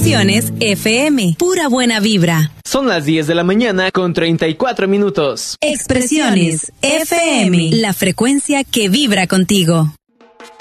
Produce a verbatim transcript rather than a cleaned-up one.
Expresiones F M, pura buena vibra. Son las diez de la mañana con treinta y cuatro minutos. Expresiones F M, la frecuencia que vibra contigo.